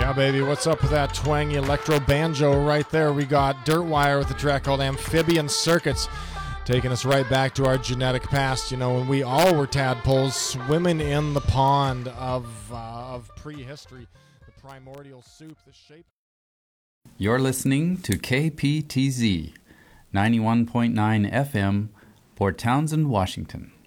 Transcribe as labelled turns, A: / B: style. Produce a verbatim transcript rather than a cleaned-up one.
A: Yeah, baby, what's up with that twangy electro banjo right there? We got Dirtwire with a track called Amphibian Circuits, taking us right back to our genetic past, you know, when we all were tadpoles swimming in the pond of, uh, of prehistory, the primordial soup, the shape.
B: You're listening to K P T Z, ninety-one point nine F M, Port Townsend, Washington.